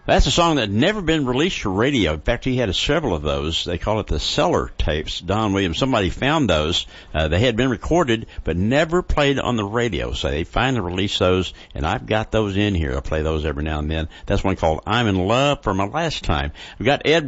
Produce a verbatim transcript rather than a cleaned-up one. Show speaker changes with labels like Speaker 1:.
Speaker 1: That's a song that had never been released for radio. In fact, he had several of those. They call it the Cellar tapes. Don Williams, somebody found those. Uh, they had been recorded, but never played on the radio. So they finally released those, and I've got those in here. I play those every now and then. That's one called I'm in Love for My Last Time. We've got Ed